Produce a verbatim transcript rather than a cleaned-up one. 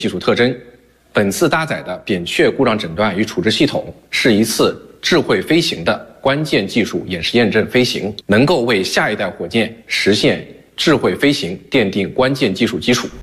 技术特征。本次搭载的扁鹊故障诊断与处置系统是一次智慧飞行的关键技术演示验证飞行，能够为下一代火箭实现智慧飞行奠定关键技术基础。